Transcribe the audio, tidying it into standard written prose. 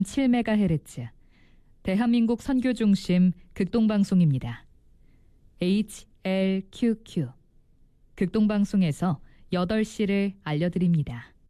7MHz 대한민국 선교 중심 극동방송입니다. HLQQ 극동방송에서 8시를 알려드립니다.